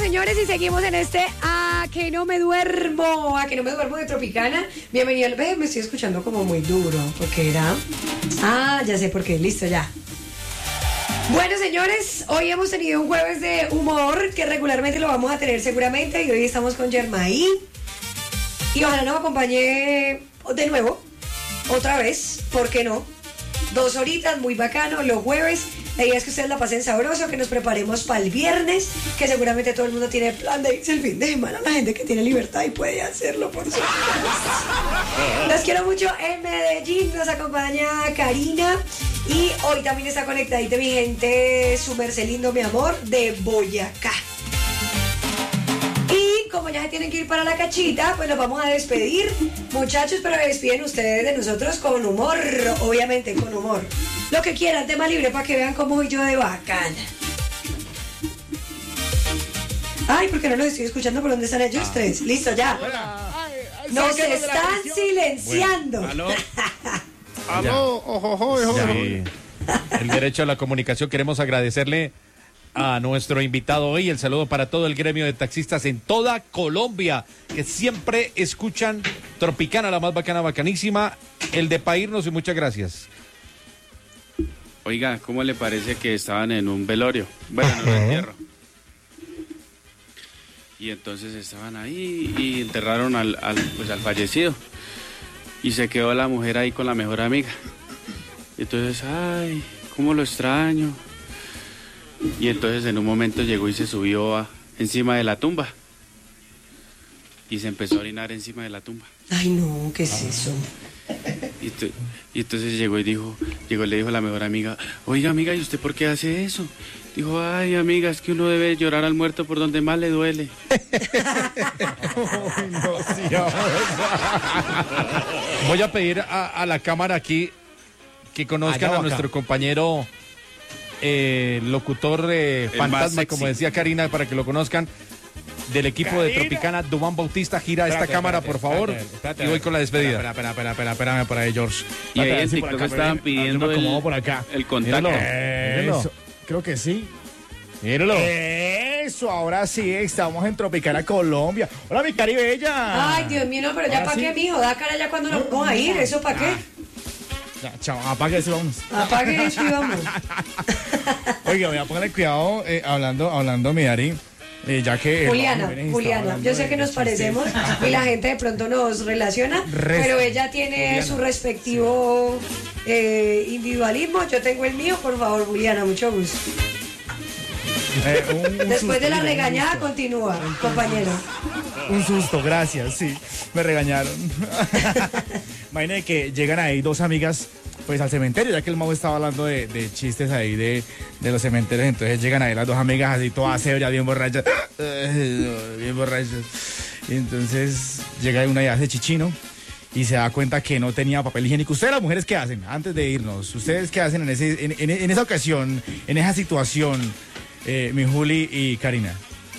señores, y seguimos en este A que no me duermo de Tropicana. Bienvenido al... me estoy escuchando como muy duro. ¿Por qué era? Ya sé por qué, listo, ya. Bueno, señores, hoy hemos tenido un jueves de humor que regularmente lo vamos a tener seguramente, y hoy estamos con Germaí. Y ojalá nos acompañe de nuevo, otra vez, ¿por qué no? 2 horitas, muy bacano, los jueves. La idea es que ustedes la pasen sabroso, que nos preparemos para el viernes, que seguramente todo el mundo tiene plan de irse el fin de semana, la gente que tiene libertad y puede hacerlo, por supuesto. Los quiero mucho en Medellín, nos acompaña Karina, y hoy también está conectadita mi gente, su merced lindo, mi amor, de Boyacá. Y como ya se tienen que ir para la cachita, pues nos vamos a despedir, muchachos, pero despiden ustedes de nosotros con humor, obviamente con humor. Lo que quieran, tema libre, para que vean cómo voy yo de bacana. Ay, porque no los estoy escuchando. ¿Por dónde están ellos tres? Listo, ya. Nos están silenciando. Bueno, aló, ojo. Sí. El derecho a la comunicación. Queremos agradecerle a nuestro invitado hoy. El saludo para todo el gremio de taxistas en toda Colombia, que siempre escuchan Tropicana, la más bacana, bacanísima. El de Paírnos, y muchas gracias. Oiga, ¿cómo le parece que estaban en un velorio? Bueno, en un entierro. Y entonces estaban ahí y enterraron al fallecido. Y se quedó la mujer ahí con la mejor amiga. Y entonces, ay, cómo lo extraño. Y entonces en un momento llegó y se subió encima de la tumba. Y se empezó a orinar encima de la tumba. Ay, no, ¿qué es eso? Y entonces le dijo a la mejor amiga, oiga amiga, ¿y usted por qué hace eso? Dijo, ay amiga, es que uno debe llorar al muerto por donde más le duele. Voy a pedir a la cámara aquí que conozcan a nuestro compañero locutor fantasma, como decía Karina, para que lo conozcan, del equipo de Tropicana, Duván Bautista. Gira esta cámara, por favor, y voy con la despedida. Espérame por ahí, George. Y ahí en TikTok estaban pidiendo el contacto. Eso, creo que sí. Míralo. Eso, ahora sí, estamos en Tropicana, Colombia. Hola, mi cari bella. Ay, Dios mío, no, pero ya para qué, mijo, da cara ya cuando nos vamos a ir, ¿eso para qué? Ya, chao, apague eso, vamos. Apague eso y vamos. Oiga, voy a ponerle cuidado, hablando, mi Ari. Ya que Juliana, yo sé que nos parecemos y la gente de pronto nos relaciona, pero ella tiene su respectivo individualismo, yo tengo el mío. Por favor, Juliana, mucho gusto. Después de la regañada continúa, compañero. Un susto, gracias, sí, me regañaron. Imagínate que llegan ahí 2 amigas pues al cementerio, ya que el Mau estaba hablando de chistes ahí de los cementerios. Entonces llegan ahí las 2 amigas así todas ebrias, bien borrachas. Y entonces llega una y hace chichino y se da cuenta que no tenía papel higiénico. ¿Ustedes, las mujeres, qué hacen antes de irnos? ¿Ustedes qué hacen en esa ocasión, en esa situación, mi Juli y Karina?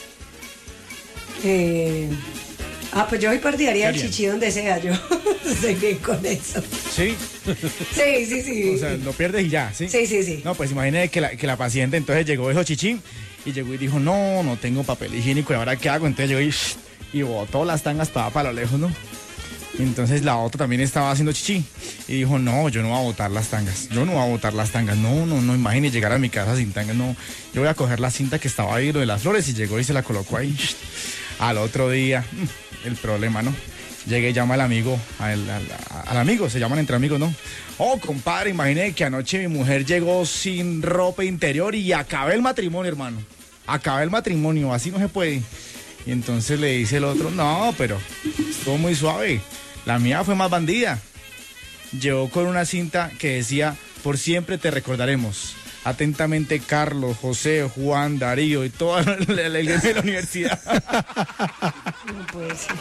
Pues yo voy partidaria del chichi donde sea, yo estoy bien con eso. ¿Sí? Sí. O sea, lo pierdes y ya, ¿sí? Sí. No, pues imagínate que la paciente entonces llegó, dijo chichi, y llegó y dijo, no tengo papel higiénico, ¿y ahora qué hago? Entonces llegó y botó las tangas para lo lejos, ¿no? Y entonces la otra también estaba haciendo chichi y dijo, no, yo no voy a botar las tangas, no, imagínate llegar a mi casa sin tangas, no, yo voy a coger la cinta que estaba ahí, lo de las flores, y llegó y se la colocó ahí. Al otro día, el problema, ¿no? Llega y llama al amigo, al amigo, se llaman entre amigos, ¿no? Oh, compadre, imagínate que anoche mi mujer llegó sin ropa interior y acabé el matrimonio, hermano. Acabé el matrimonio, así no se puede. Y entonces le dice el otro, no, pero estuvo muy suave. La mía fue más bandida. Llegó con una cinta que decía, por siempre te recordaremos. Atentamente, Carlos, José, Juan, Darío y todo el gremio de la universidad. No puede ser.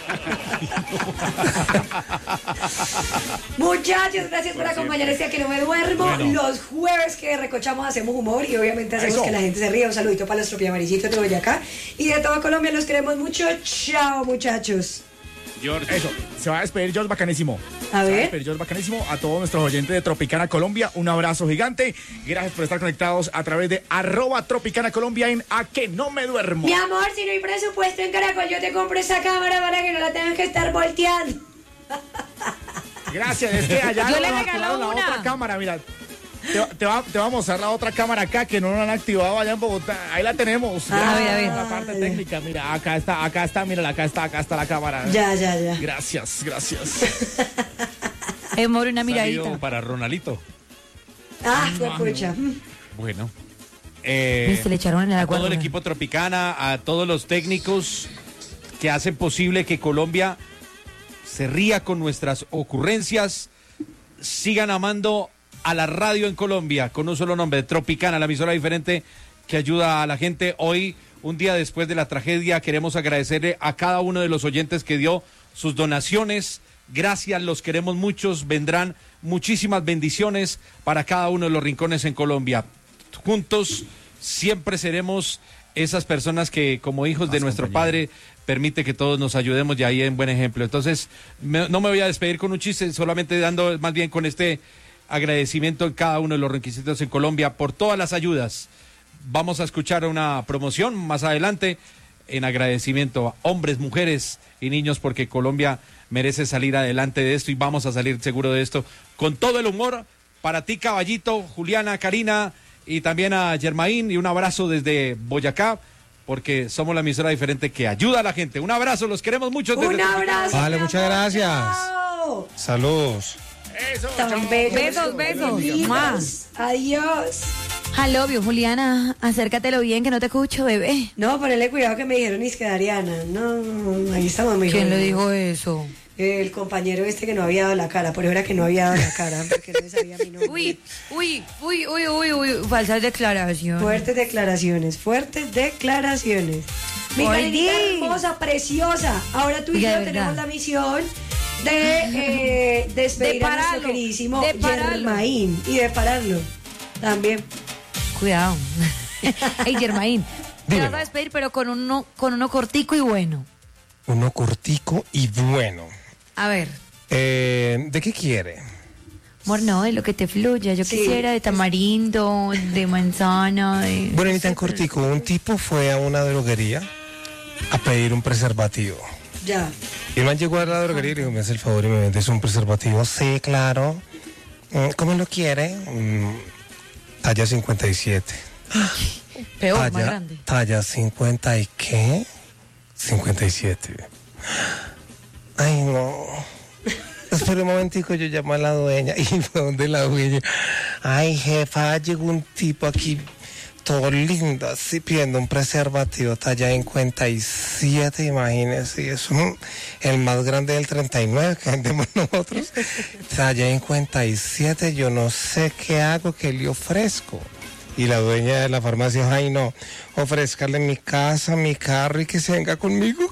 Muchachos, gracias por acompañarme este A que no me duermo. Bueno. Los jueves que recochamos hacemos humor y obviamente hacemos que la gente se ría. Un saludito para los tropiamarillitos de Boyacá y de toda Colombia. Los queremos mucho. Chao, muchachos. George. Eso, se va a despedir George bacanísimo. A ver. Pero yo es bacanísimo. A todos nuestros oyentes de Tropicana Colombia, un abrazo gigante. Gracias por estar conectados a través de @Tropicana Colombia en A Que No Me Duermo. Mi amor, si no hay presupuesto en Caracol, yo te compro esa cámara para que no la tengas que estar volteando. Gracias, es que allá Yo no le nos regalo activaron la una. otra cámara, mira. Te va a mostrar la otra cámara acá que no la han activado allá en Bogotá. Ahí la tenemos. A ver, a ver. La parte técnica, mira, acá está, mira, acá está la cámara. Ya. Gracias. Amor, una miradita. Salió para Ronalito. Ah, qué pucha. Bueno. Viste, le echaron en el A agua. todo el equipo Tropicana, a todos los técnicos que hacen posible que Colombia se ría con nuestras ocurrencias, sigan amando a la radio en Colombia con un solo nombre, Tropicana, la emisora diferente que ayuda a la gente. Hoy, un día después de la tragedia, queremos agradecerle a cada uno de los oyentes que dio sus donaciones. Gracias, los queremos muchos. Vendrán muchísimas bendiciones para cada uno de los rincones en Colombia. Juntos siempre seremos esas personas que, como hijos de nuestro Padre, permite que todos nos ayudemos y ahí en buen ejemplo. Entonces, no me voy a despedir con un chiste, solamente dando más bien con este agradecimiento en cada uno de los requisitos en Colombia por todas las ayudas. Vamos a escuchar una promoción más adelante en agradecimiento a hombres, mujeres y niños, porque Colombia merece salir adelante de esto y vamos a salir seguro de esto con todo el humor. Para ti, Caballito, Juliana, Karina y también a Germain, y un abrazo desde Boyacá, porque somos la emisora diferente que ayuda a la gente. Un abrazo, los queremos mucho. desde Un abrazo. Vale, mi muchas amor, gracias. chao. Saludos. Eso, Tan chao. bellos. Besos. Lindos. Más. Adiós. Hello, Juliana, acércatelo bien que no te escucho, bebé. No, ponele cuidado que me dijeron es que Dariana. No, ahí estamos muy ¿Quién le jóvenes. dijo eso? El compañero este que no había dado la cara, por eso era que no había dado la cara, porque no sabía mi nombre. Uy, falsas declaraciones. Fuertes declaraciones. Mi Oye. Karenita hermosa, preciosa. Ahora tú y Oiga, yo de tenemos verdad. la misión de despedir De a nuestro pararlo, queridísimo de pararlo. Germain y de pararlo también. Cuidado. Ey, Germain, te Dímelo. vas a despedir, pero con uno cortico y bueno. Uno cortico y bueno. A ver, ¿De qué quiere? amor, no, de lo que te fluya. Yo Sí. quisiera de tamarindo, de manzana, de... Bueno, ni tan cortico. Un tipo fue a una droguería a pedir un preservativo. Ya. Y el man llegó a la droguería y le dijo, me hace el favor y me vendes un preservativo. Sí, claro. ¿Cómo lo quiere? Talla 57. Peor, más grande. Talla 50 y qué? 57. Ay, no. Espera un momentico, yo llamo a la dueña. Y fue donde la dueña. Ay, jefa, llegó un tipo aquí todo lindo, así pidiendo un preservativo talla 57, imagínese. Y es el más grande del 39 que vendemos nosotros. Talla 57, yo no sé qué hago, que le ofrezco. Y la dueña de la farmacia, ay no, ofrézcale mi casa, mi carro y que se venga conmigo.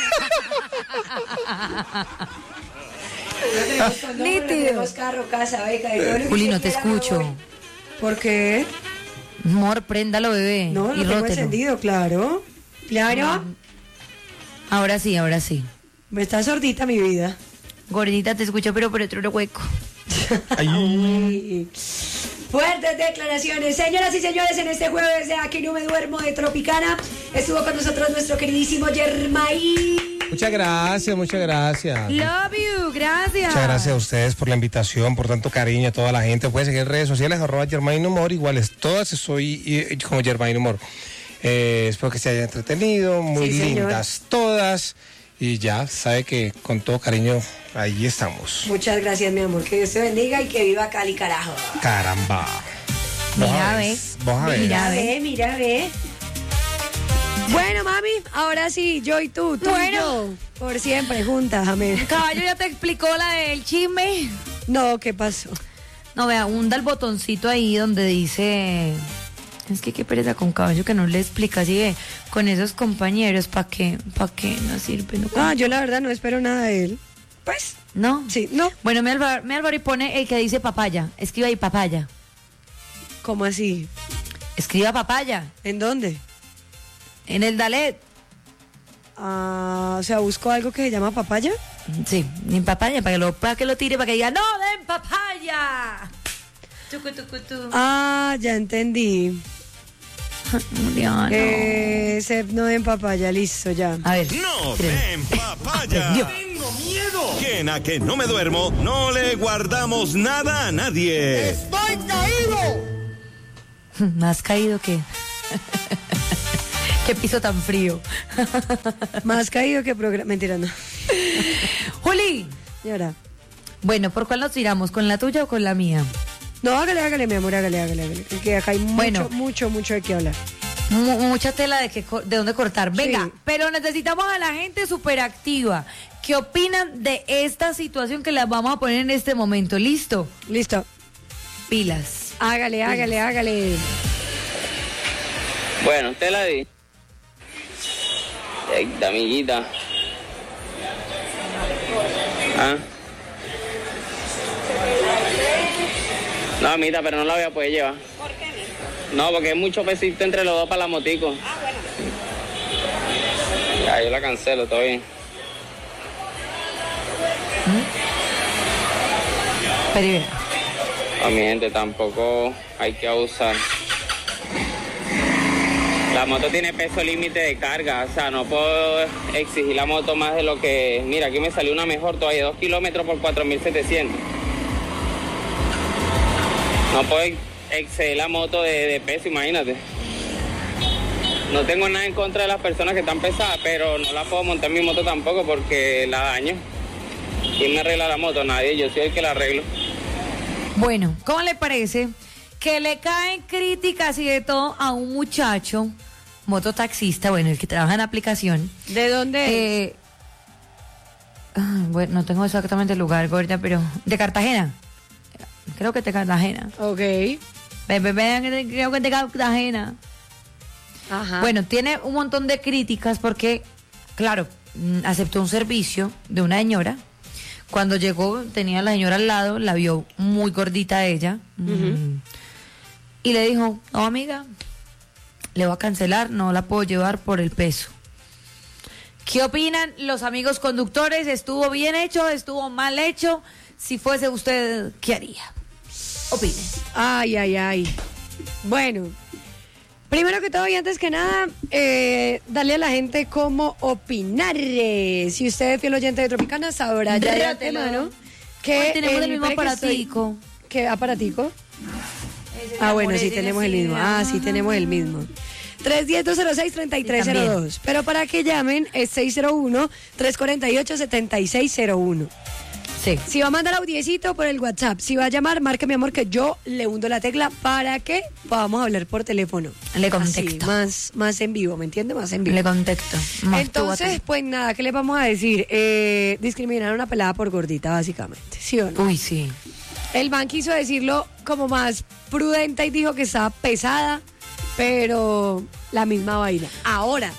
Nítido. Tenemos carro, casa, beca, de todo lo que Juli, usted no te quiera, me escucho. voy. ¿Por qué? Amor, préndalo, bebé. No, y lo tengo rótelo. encendido, claro. Claro. Ahora sí. Me está sordita mi vida. Gordita, te escucho, pero por otro hueco. Ay. Fuertes declaraciones. Señoras y señores, en este jueves de Aquí No Me Duermo de Tropicana estuvo con nosotros nuestro queridísimo Germain. Muchas gracias, muchas gracias. Love you, gracias. Muchas gracias a ustedes por la invitación, por tanto cariño a toda la gente. Pueden seguir en redes sociales, @Germain Humor, iguales todas, soy como Germain Humor. Espero que se hayan entretenido, muy Sí, señor. lindas todas. Y ya, sabe que con todo cariño, ahí estamos. Muchas gracias, mi amor. Que Dios te bendiga y que viva Cali, carajo. Caramba. Mira, Vos a ver. Mira, ve. Mira, ve. Bueno, mami, ahora sí, yo y tú y Bueno. yo. Por siempre, juntas, amén. Caballo ya te explicó la del chisme. No, ¿qué pasó? No, vea, hunda el botoncito ahí donde dice... Es que qué pereza con Caballo que no le explica así de con esos compañeros, ¿para qué no sirve? No, Ah, yo la verdad no espero nada de él. Pues, ¿No? sí, no. Bueno, me Álvaro y pone el que dice papaya. Escriba ahí papaya. ¿Cómo así? Escriba papaya. ¿En dónde? En el Dalet. Ah, o sea, busco algo que se llama papaya. Sí, en papaya, para que lo tire, para que diga, ¡no, den papaya! Tucu, tucu, tu. Ah, ya entendí. Juliano. No den papaya, listo, ya. A ver. No tíreme. den papaya. Dios. Tengo miedo. Que en A que no me duermo, no le guardamos nada a nadie. ¡Estoy caído! Más caído que... Qué piso tan frío. Más caído que programa. Mentira, no. Juli. Y ahora. Bueno, ¿por cuál nos tiramos? ¿Con la tuya o con la mía? No, hágale, mi amor, hágale. Que acá hay Bueno. mucho de qué hablar. Mucha tela de dónde cortar. Venga, Sí. pero necesitamos a la gente súper activa. ¿Qué opinan de esta situación que la vamos a poner en este momento? ¿Listo? Listo. Pilas. Hágale. Bueno, te la di. Amiguita. ¿Ah? No, amiguita, pero no la voy a poder llevar. ¿Por qué no? No, porque es mucho pesito entre los dos para la motico. Ah, bueno. Ya, yo la cancelo, todo bien. Pero A mi gente tampoco hay que abusar. La moto tiene peso límite de carga, o sea, no puedo exigir la moto más de lo que... Mira, aquí me salió una mejor todavía, 2 kilómetros por 4.700. No puedo exceder la moto de peso, imagínate. No tengo nada en contra de las personas que están pesadas, pero no la puedo montar en mi moto tampoco porque la daño. ¿Quién me arregla la moto? Nadie, yo soy el que la arreglo. bueno, ¿cómo le parece que le caen críticas y de todo a un muchacho, mototaxista, bueno, el que trabaja en aplicación? ¿De dónde? Bueno, no tengo exactamente el lugar, gorda, pero de Cartagena. Creo que de Cartagena. Ok. Creo que de Cartagena. Ajá. Bueno, tiene un montón de críticas porque, claro, aceptó un servicio de una señora. Cuando llegó, tenía a la señora al lado, la vio muy gordita ella. Y le dijo, no, amiga, le voy a cancelar, no la puedo llevar por el peso. ¿Qué opinan los amigos conductores? ¿Estuvo bien hecho? ¿Estuvo mal hecho? Si fuese usted, ¿qué haría? Opine. Ay. Bueno, primero que todo y antes que nada, darle a la gente cómo opinar. Si usted es fiel oyente de Tropicana, sabrá ya de Rátelo. antemano que Hoy tenemos el mismo pre que aparatico. ¿Qué aparatico? Ese, Ah, mi bueno, amor, sí ese tenemos sí, el mismo. Ah, sí ajá. tenemos el mismo. 310-206-3302. Pero para que llamen es 601-348-7601. Sí. Si va a mandar audiecito por el WhatsApp, si va a llamar, marque mi amor que yo le hundo la tecla para que podamos hablar por teléfono. Le Así, contexto. más en vivo, ¿me entiende? Más en vivo. Le contexto. Más Entonces, pues nada, ¿qué le vamos a decir? Discriminar a una pelada por gordita, básicamente. ¿Sí o no? Uy, sí. El man quiso decirlo como más prudente y dijo que estaba pesada, pero la misma vaina. Ahora,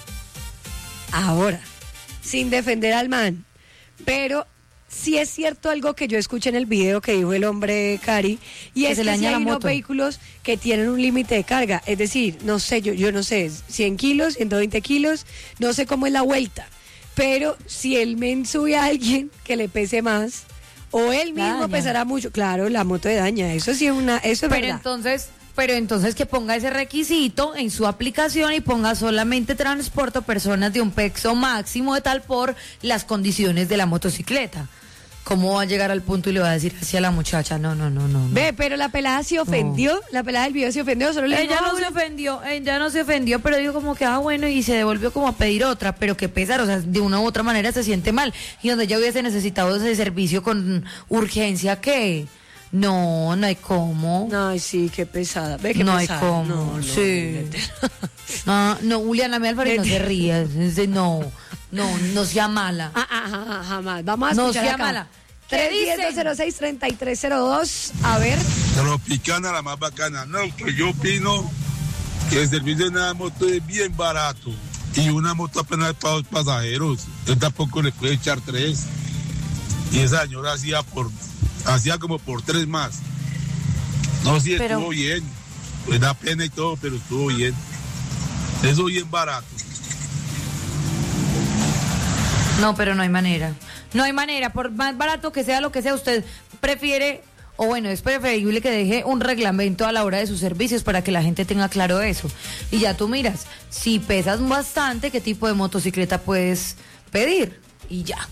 sin defender al man, pero sí es cierto algo que yo escuché en el video que dijo el hombre Cari, y Que es se le que sí daña hay la unos moto. vehículos que tienen un límite de carga, es decir, no sé, yo no sé, 100 kilos, 120 kilos, no sé cómo es la vuelta, pero si el men sube a alguien que le pese más, o él La mismo daña. pesará mucho, claro, la moto de daña, eso sí es eso es verdad. Pero entonces que ponga ese requisito en su aplicación y ponga solamente transporto personas de un peso máximo de tal por las condiciones de la motocicleta. ¿Cómo va a llegar al punto y le va a decir así a la muchacha? No. Ve, pero la pelada se ofendió, la pelada del video se ofendió, solo le Ella dijo, no se ofendió, pero dijo como que, bueno, y se devolvió como a pedir otra, pero que pesar, o sea, de una u otra manera se siente mal. Y donde ella hubiese necesitado ese servicio con urgencia, ¿qué? No hay cómo. Ay, sí, qué pesada. Ve qué No hay pesada. cómo. Sí. No, Juliana, me Álvarez, no se ríe. No sea mala. Jamás. Vamos a No escuchar sea acá. mala. ¿Qué dicen? 310-206-3302. A ver. Tropicana, la más bacana. No, pues yo opino que el servicio de una moto es bien barato. Y una moto apenas para 2 pasajeros. Yo tampoco le puede echar 3. Y esa señora hacía como por 3 más. No, sí, Pero- estuvo bien. Pues da pena y todo, pero estuvo bien. Eso bien barato. No, pero no hay manera. No hay manera. Por más barato que sea lo que sea, usted prefiere, o bueno, es preferible que deje un reglamento a la hora de sus servicios para que la gente tenga claro eso. Y ya tú miras, si pesas bastante, ¿qué tipo de motocicleta puedes pedir? Y ya.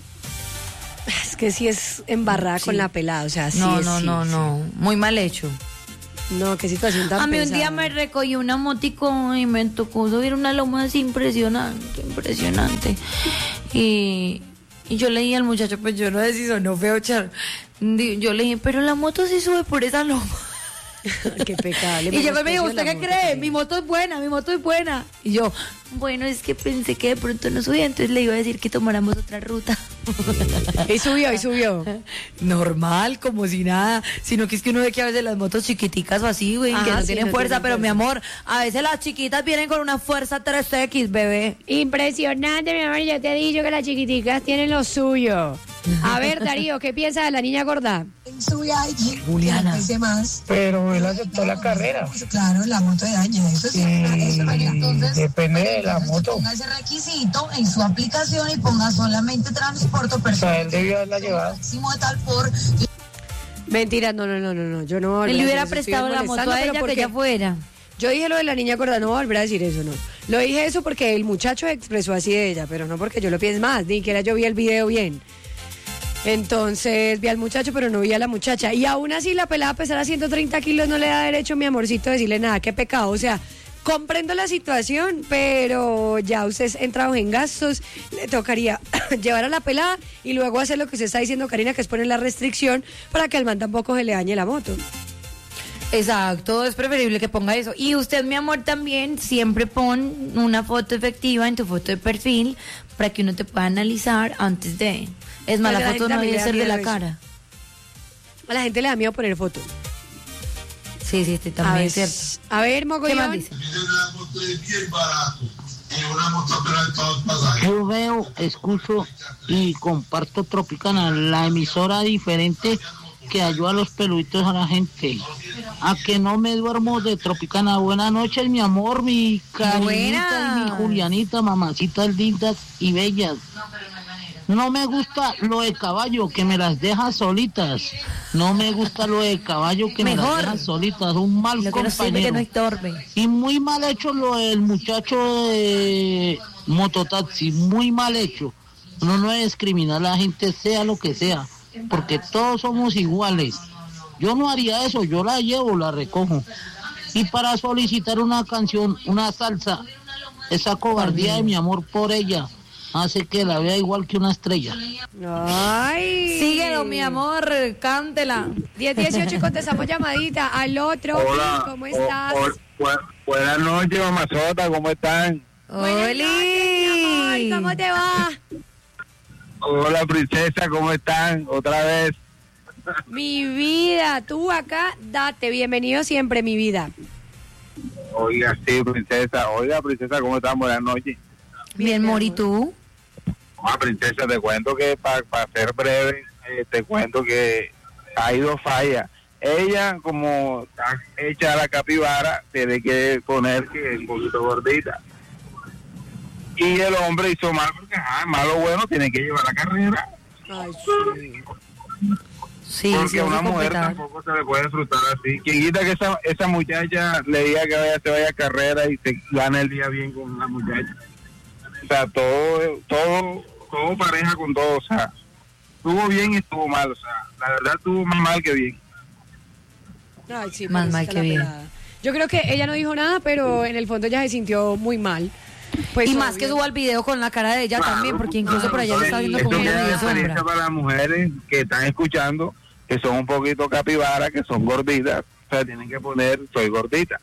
Es que sí es embarrada con la pelada, o sea, sí No, es, no, sí, no, sí. no. Muy mal hecho. No, qué situación tan A mí un pesada. día me recogió una motico y me tocó subir una loma así impresionante. Y yo le dije al muchacho, pues yo no sé si sonó feo, yo le dije, pero la moto sí sube por esa loma. Qué pecado. Y yo me dijo, ¿usted qué cree? Mi moto es buena. Y yo, bueno, es que pensé que de pronto no subía, entonces le iba a decir que tomáramos otra ruta. Y subió. Normal, como si nada, sino que es que uno ve que a veces las motos chiquiticas o así, güey, Ajá, que no sí, tienen no fuerza, tienen pero fuerza. mi amor, a veces las chiquitas vienen con una fuerza 3X, bebé. Impresionante, mi amor, yo te he dicho que las chiquiticas tienen lo suyo. A ver, Darío, ¿qué piensa de la niña gorda? Sube a alguien Juliana. que pese más. Pero él aceptó la carrera. Pues claro, la moto de año, eso sí. Eso, entonces, Depende de la moto. ponga ese requisito en su aplicación y ponga solamente transporte O sea, personal. él debió haberla llevado. Máximo de tal por. Mentira, no, yo no voy a volver Él le a hubiera decir eso, prestado estoy la moto molestando, a pero ella que porque ella fuera. Yo dije lo de la niña gorda, no voy a volver a decir eso, no. Lo dije eso porque el muchacho expresó así de ella, pero no porque yo lo piense más, ni que yo vi el video bien. Entonces vi al muchacho, pero no vi a la muchacha. Y aún así la pelada a pesar a 130 kilos no le da derecho, mi amorcito, a decirle nada, qué pecado. O sea, comprendo la situación, pero ya usted entrado en gastos, le tocaría llevar a la pelada y luego hacer lo que usted está diciendo, Karina, que es poner la restricción para que al man tampoco se le dañe la moto. Exacto, es preferible que ponga eso. Y usted, mi amor, también siempre pon una foto efectiva en tu foto de perfil para que uno te pueda analizar antes de... Es más, Porque la la foto gente no también debe le da ser de miedo la eso. cara. A la gente le da miedo poner foto. Sí, también es cierto. A ver, ¿Qué Mogollón. más dice? Una moto es bien barato. Y una moto apenas de todos pasajeros. Yo veo, escucho y comparto Tropicana, la emisora diferente que ayuda a los peluditos a la gente. A que no me duermo de Tropicana. Buenas noches, mi amor, mi Karinita y mi Buenas. Julianita, mamacitas lindas y bellas. No me gusta lo de caballo, que me las deja solitas. No me gusta lo de caballo, que me Mejor. las deja solitas. Un mal Lo que no sirve que compañero. no estorbe. Y muy mal hecho lo del muchacho de mototaxi, muy mal hecho. Uno no debe discriminar a la gente, sea lo que sea, porque todos somos iguales. Yo no haría eso, yo la llevo, la recojo. Y para solicitar una canción, una salsa, esa cobardía de mi amor por ella hace que la vea igual que una estrella. Ay. Síguelo, mi amor, cántela. 10:18 y contestamos llamadita. Al otro, ¿cómo estás? Buenas noches, mamazota, ¿cómo están? ¡Oli! ¿Cómo te va? Hola, princesa, ¿cómo están? Otra vez. Mi vida, tú acá, date, bienvenido siempre, mi vida. Oiga, sí, princesa. Oiga, princesa, ¿cómo están? Buenas noches. Bien, Mori, ¿tú? Princesa, te cuento que para ser breve, te cuento que hay dos fallas. Ella, como está hecha a la capibara, tiene que poner que es un poquito gordita. Y el hombre hizo mal porque, malo bueno, tiene que llevar la carrera. Ay, sí. Sí, Porque sí, a hay una que mujer completar. tampoco se le puede disfrutar así. Quien quita que esa muchacha le diga que se vaya a carrera y se gane el día bien con la muchacha. O sea, todo pareja con todo. O sea, estuvo bien y estuvo mal. O sea, la verdad estuvo más mal que bien. Ay, sí, Más pobrecita mal que la bien. pelada. Yo creo que ella no dijo nada, pero en el fondo ella se sintió muy mal. Pues, Y más obvio. que suba el video con la cara de ella también, porque incluso por allá le está viendo Esto como una queda de media experiencia sombra. para las mujeres que están escuchando, que son un poquito capibaras, que son gorditas. O sea, tienen que poner, soy gordita.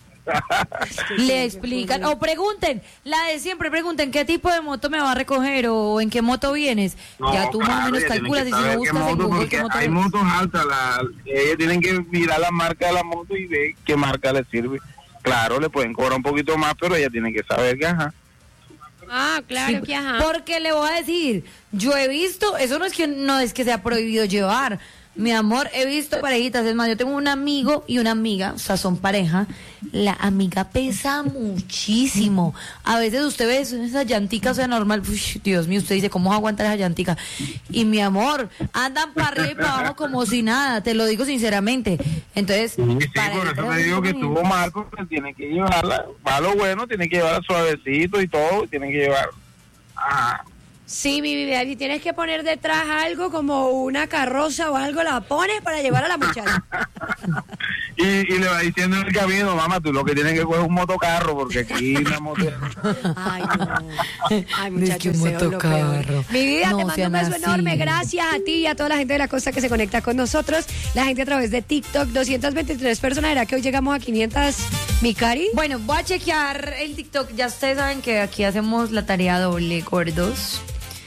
Le explican, o pregunten, la de siempre, pregunten qué tipo de moto me va a recoger o en qué moto vienes. No, Ya tú más o claro, menos ella tiene calculas que y si no saber qué buscas en moto, Google porque qué moto hay es. motos altas, ellos tienen que mirar la marca de la moto y ver qué marca le sirve. Claro, le pueden cobrar un poquito más, pero ella tiene que saber que ajá. Ah, claro Sí, que ajá. porque le voy a decir, yo he visto, eso no es que sea prohibido llevar, Mi amor, he visto parejitas, es más, yo tengo un amigo y una amiga, o sea, son pareja. La amiga pesa muchísimo. A veces usted ve esa llantica, o sea, normal, uy, Dios mío, usted dice, ¿cómo va a aguantar esa llantica? Y mi amor, andan para arriba y para abajo como si nada, te lo digo sinceramente. Entonces, sí, por eso me digo que estuvo mal, porque tiene que llevarla, para lo bueno, tiene que llevarla suavecito y todo, tiene que llevar. Sí, mi vida, si tienes que poner detrás algo como una carroza o algo, la pones para llevar a la muchacha. Y le va diciendo en el camino, mamá, tú lo que tienes que coger es un motocarro, porque aquí una moto... Ay, no. Ay, muchachos, un lo peor. motocarro. Mi vida, No te mando un beso así. enorme. Gracias a ti y a toda la gente de la costa que se conecta con nosotros. La gente a través de TikTok, 223 personas. ¿Era que hoy llegamos a 500, mi Cari? Bueno, voy a chequear el TikTok. Ya ustedes saben que aquí hacemos la tarea doble, gordos.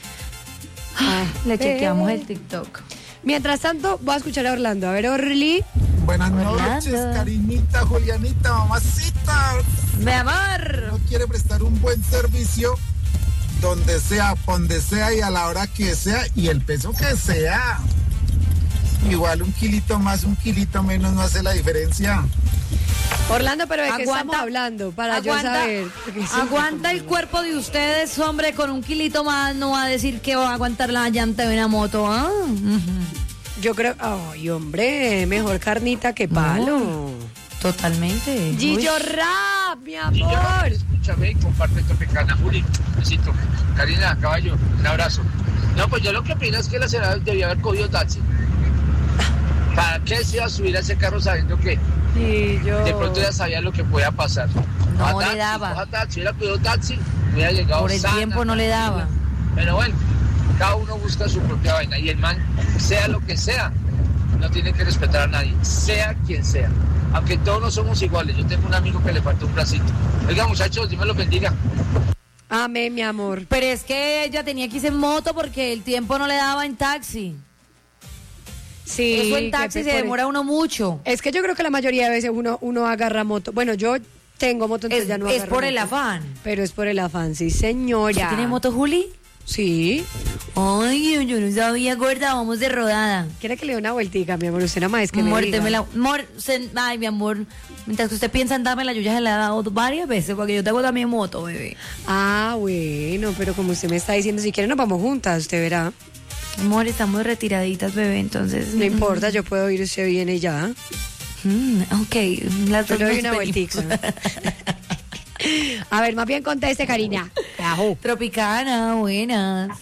Le chequeamos el TikTok. Mientras tanto, voy a escuchar a Orlando. A ver, Orly. Buenas noches, cariñita, Julianita, mamacita. Mi amor. ¿No quiere prestar un buen servicio? Donde sea y a la hora que sea y el peso que sea. Igual un kilito más, un kilito menos no hace la diferencia. Orlando, pero ¿de qué estamos hablando? Para yo saber. Aguanta el cuerpo de ustedes, hombre, con un kilito más no va a decir que va a aguantar la llanta de una moto, ¿ah? Yo creo, ay, hombre, mejor carnita que palo. No, totalmente. Gillo Rap, mi amor. Escúchame y comparte Tropicana. Juli, besito. Karina, caballo, un abrazo. No, pues yo lo que opino es que la señora debía haber cogido taxi. ¿Para qué se iba a subir a ese carro sabiendo que de pronto ya sabía lo que podía pasar? No le daba. Si hubiera cogido taxi, hubiera llegado por el sana, tiempo no le daba. Pero bueno, cada uno busca su propia vaina. Y el man, sea lo que sea, no tiene que respetar a nadie, sea quien sea. Aunque todos no somos iguales. Yo tengo un amigo que le faltó un bracito. Oiga, muchachos, Dios me lo bendiga. Amén, mi amor. Pero es que ella tenía que irse en moto porque el tiempo no le daba en taxi. Sí, eso en taxi se demora uno mucho. Es que yo creo que la mayoría de veces uno agarra moto. Bueno, yo tengo moto, entonces ya no agarro. Es por moto. el afán. Pero es por el afán, sí, señora. ¿Usted tiene moto, Juli? Sí. Ay, yo no sabía, gorda, vamos de rodada. ¿Quiere que le dé una vueltica, mi amor? Usted nada más es que ay, mi amor, mientras que usted piensa en dármela, yo ya se la he dado varias veces, porque yo tengo también moto, bebé. Ah, bueno, pero como usted me está diciendo, si quiere nos vamos juntas, usted verá. Amor, estamos retiraditas, bebé, entonces... No importa, yo puedo ir, usted viene ya. Ok, las dos le doy nos una venimos. vueltica. A ver, más bien conteste, Karina. Tropicana, buenas.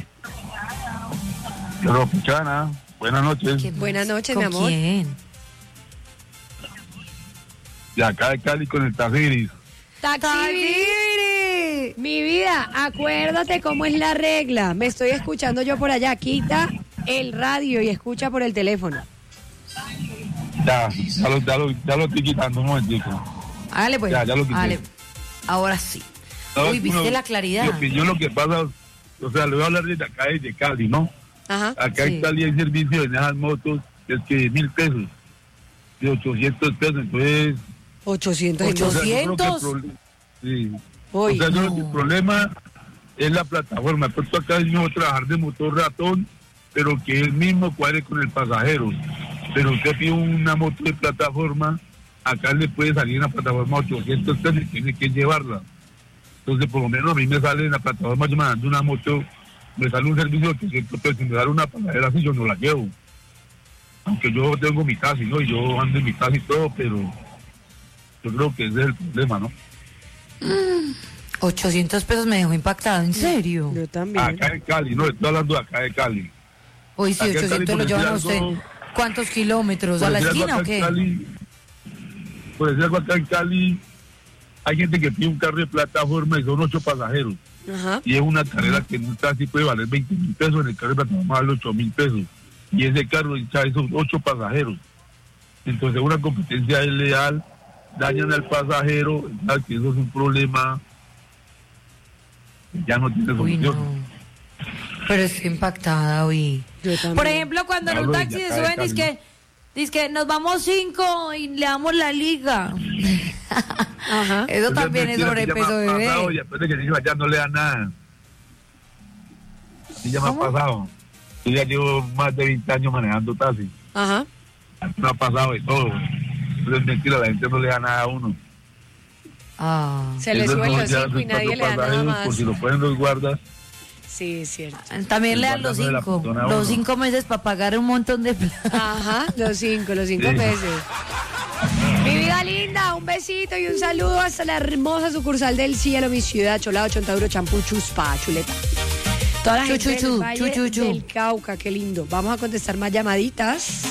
Tropicana, buenas noches. Buenas noches, mi ¿Con amor. quién? De acá de Cali con el Tajiris. Taxi. Mi vida, acuérdate cómo es la regla. Me estoy escuchando yo por allá. Quita el radio y escucha por el teléfono. Ya lo estoy quitando un momentico. Hágale pues. Ya lo quité. Hágale. Ahora sí. No, Uy, ¿viste la claridad? Yo lo que pasa, o sea, le voy a hablar desde acá, desde Cali, ¿no? Ajá. Acá Sí. en Cali hay servicio en esas motos, es que de 1,000 pesos, de 800 pesos, entonces... 800. o sea, yo creo que ¿800? sí. Uy, o sea, yo creo que el problema es la plataforma. Puesto acá es mismo trabajar de motor ratón, pero que él mismo cuadre con el pasajero. Pero usted pide una moto de plataforma, acá le puede salir en la plataforma 800 pesos y tiene que llevarla. Entonces, por lo menos a mí me sale en la plataforma, yo me dando una moto, me sale un servicio de 800 pesos, si me sale una pasajera así, yo no la llevo. Aunque yo tengo mi taxi, ¿no? Y yo ando en mi taxi y todo, pero yo creo que ese es el problema, ¿no? 800 pesos me dejó impactado, ¿en serio? Yo también. Acá en Cali, no, estoy hablando de acá de Cali. Hoy sí, Acá en 800 lo Cali, llevan a por usted. decir algo, ¿Cuántos kilómetros? por ¿A la decir algo esquina o acá en qué? Cali, por decir algo, acá en Cali hay gente que pide un carro de plataforma y son 8 pasajeros. Ajá. Y es una carrera que en un taxi puede valer 20,000 pesos, en el carro de plataforma vale 8,000 pesos. Y ese carro echa esos 8 pasajeros. Entonces una competencia desleal, dañan al pasajero, ¿sabes? Que eso es un problema que ya no tiene Uy, solución. no. Pero estoy impactada, hoy. Yo también. Por ejemplo, cuando en un Hablo taxi desde se acá de suben, Cali. dice que nos vamos 5 y le damos la liga. Ajá. Eso Entonces, también es mentira, que sobrepeso, ya me ha pasado, bebé. y después de que se iba allá no le da nada. Sí, ya me ha ¿Cómo? pasado. Yo ya llevo más de 20 años manejando taxi. Ajá. No ha pasado de todo. Pero es mentira, la gente no le da nada a uno. Se le suben los 5 y nadie le da nada más. Por si lo ponen los guardas. Sí, es cierto. También le dan los 5. Los 5 meses para pagar un montón de plata. Ajá, los 5 meses. Mi vida linda, un besito y un saludo hasta la hermosa sucursal del cielo, mi ciudad, Cholado, Chontaduro, Champú, Chuspa, Chuleta. Toda la gente del Valle del Cauca, qué lindo. Vamos a contestar más llamaditas.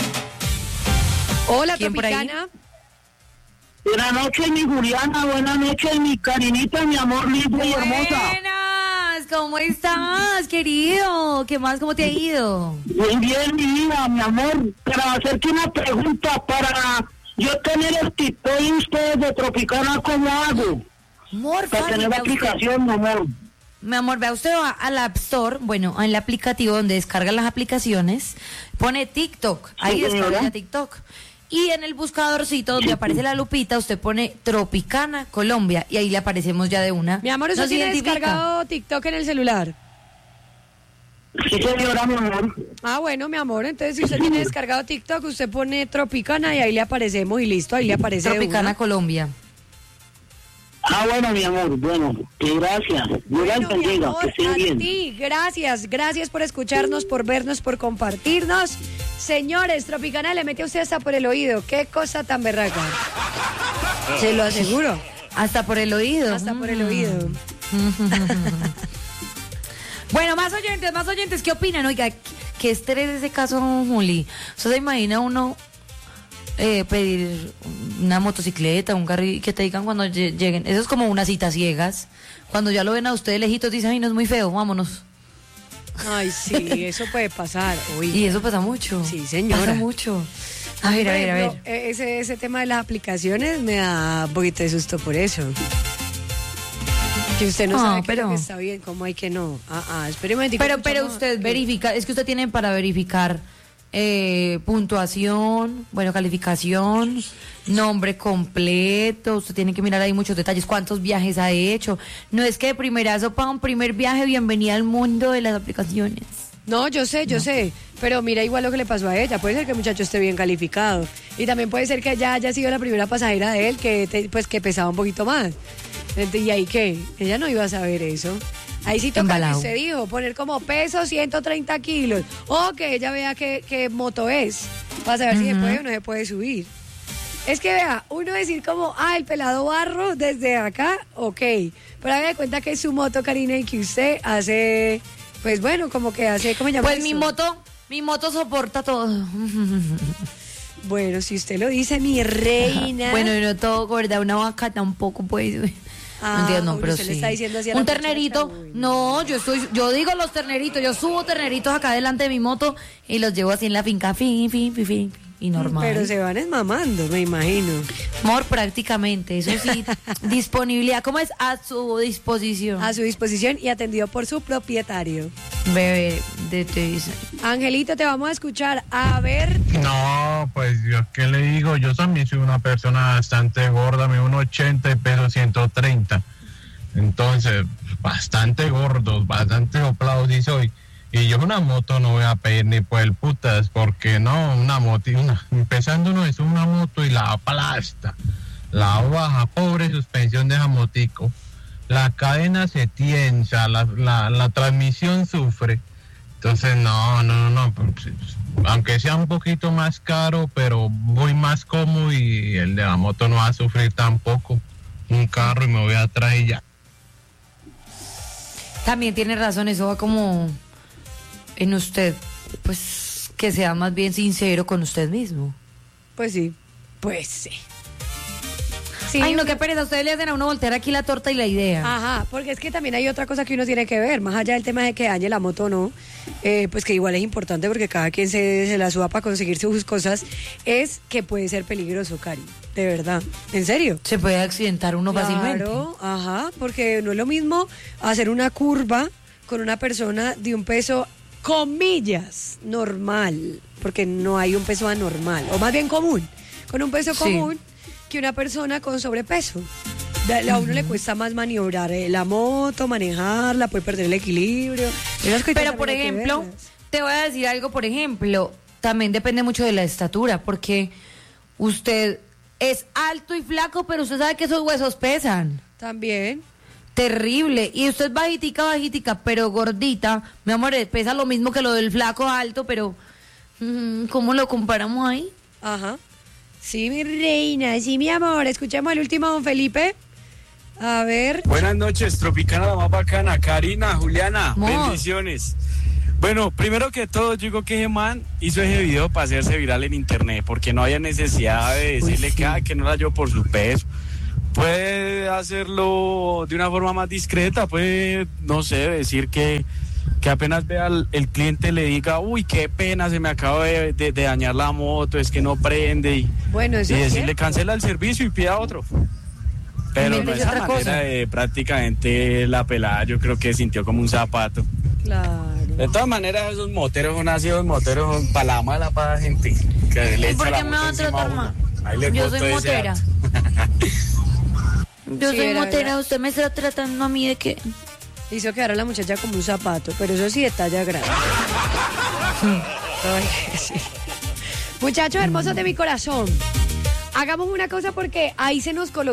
Hola, Tropicana. Buenas noches, mi Juliana. Buenas noches, mi Karinita, mi amor lindo y hermosa. Buenas, ¿cómo estás, querido? ¿Qué más? ¿Cómo te ha ido? Bien, bien, mi vida, mi amor. Para hacerte una pregunta, para yo tener el TikTok de ustedes de Tropicana, ¿cómo hago? Amor, para tener la aplicación, mi amor. Mi amor, vea, usted va al App Store, bueno, en el aplicativo donde descargan las aplicaciones, pone TikTok, ahí descarga TikTok. Y en el buscadorcito donde aparece la lupita, usted pone Tropicana Colombia y ahí le aparecemos ya de una. Mi amor, ¿usted tiene descargado TikTok en el celular? Sí, señora, mi amor. Ah, bueno, mi amor, entonces si usted tiene descargado TikTok, usted pone Tropicana y ahí le aparecemos y listo, ahí le aparece Tropicana Colombia. Ah, bueno, mi amor, bueno, gracias. Dios bendiga, que estén bien. Sí, gracias por escucharnos, por vernos, por compartirnos. Señores, Tropicana le mete a usted hasta por el oído. Qué cosa tan berraca. Se lo aseguro. Hasta por el oído. Hasta por el oído. Bueno, más oyentes, ¿qué opinan? Oiga, qué estrés ese caso, Juli. ¿Usted se imagina uno pedir una motocicleta, un carril, que te digan cuando lleguen? Eso es como unas citas ciegas. Cuando ya lo ven a usted lejitos, dicen, ay, no es muy feo, vámonos. Ay, sí, eso puede pasar. Uy. Y eso pasa mucho. Sí, señora. Pasa mucho. A ver. Ese tema de las aplicaciones me da un poquito de susto por eso. Que usted no sabe pero que está bien, cómo hay que no. Espere un momentico. Pero usted verifica, es que usted tiene para verificar puntuación, bueno, calificación, nombre completo, usted tiene que mirar ahí muchos detalles, cuántos viajes ha hecho. No es que de primerazo para un primer viaje, bienvenida al mundo de las aplicaciones. No, yo sé, pero mira igual lo que le pasó a ella, puede ser que el muchacho esté bien calificado y también puede ser que ella haya sido la primera pasajera de él que pesaba un poquito más. ¿Y ahí qué? Ella no iba a saber eso. Ahí sí toca lo que usted dijo, poner como peso 130 kilos. O que ella vea qué moto es, para saber si se puede o no se puede subir. Es que vea, uno decir como, el pelado barro desde acá, ok. Pero haga de cuenta que es su moto, Karina, y que usted hace, pues bueno, como que hace, ¿cómo se llama? Pues mi moto soporta todo. Bueno, si usted lo dice, mi reina. Bueno, no todo, ¿verdad? Una vaca tampoco puede. No, pero sí. Le está diciendo así a un ternerito. No, yo digo los terneritos. Yo subo terneritos acá delante de mi moto y los llevo así en la finca. Fin. Y normal. Pero se van esmamando, me imagino. Amor, prácticamente. Eso sí. Disponibilidad. ¿Cómo es? A su disposición. A su disposición y atendido por su propietario. Bebé, Angelito, te vamos a escuchar. A ver. No, pues yo qué le digo, yo también soy una persona bastante gorda, me 1,80 y peso 130. Entonces, bastante gordos, bastante soplados sí soy. Y yo una moto no voy a pedir ni por el putas, porque no, una moto, empezando uno es una moto y la aplasta, la baja, pobre suspensión de esa motico. La cadena se tiensa, la transmisión sufre. Entonces, no. Aunque sea un poquito más caro, pero voy más cómodo y el de la moto no va a sufrir tampoco. Un carro y me voy atrás y ya. También tiene razón, eso va como en usted, pues que sea más bien sincero con usted mismo. Pues sí. Sí, ay, no, qué pereza, ustedes le hacen a uno voltear aquí la torta y la idea. Ajá, porque es que también hay otra cosa que uno tiene que ver, más allá del tema de que dañe la moto o no, pues que igual es importante porque cada quien se la suba para conseguir sus cosas, es que puede ser peligroso, Cari, de verdad, ¿en serio? Se puede accidentar uno fácilmente. Claro, ajá, porque no es lo mismo hacer una curva con una persona de un peso, comillas, normal, porque no hay un peso anormal, o más bien común, con un peso común, que una persona con sobrepeso. A uno le cuesta más maniobrar la moto, manejarla, puede perder el equilibrio. Pero por ejemplo, te voy a decir algo, por ejemplo, también depende mucho de la estatura, porque usted es alto y flaco, pero usted sabe que esos huesos pesan. También. Terrible. Y usted es bajitica, pero gordita. Mi amor, pesa lo mismo que lo del flaco alto, pero ¿cómo lo comparamos ahí? Ajá. Sí, mi reina, sí, mi amor. Escuchemos el último, don Felipe. A ver. Buenas noches, Tropicana la más bacana. Karina, Juliana, Amor. bendiciones. Bueno, primero que todo, yo digo que ese man hizo ese video para hacerse viral en internet, porque no había necesidad de decirle que no la llevo por su peso. Puede hacerlo de una forma más discreta, puede, no sé, decir que apenas vea el cliente le diga, uy, qué pena, se me acaba de dañar la moto, es que no prende, y decirle cancela el servicio y pida otro. Pero no esa manera de prácticamente la pelada, yo creo que sintió como un zapato. Claro. De todas maneras, esos moteros son así, los moteros para la mala para la gente. Que le ¿Por echa qué la me moto va a encima tratar a uno. mal? Ahí le Yo costó soy ese motera. acto. Yo Sí, soy era motera, verdad. usted me está tratando a mí de qué. Hizo quedar a la muchacha como un zapato, pero eso sí de talla grande. Ay, sí. Muchachos hermosos de mi corazón, hagamos una cosa porque ahí se nos colocó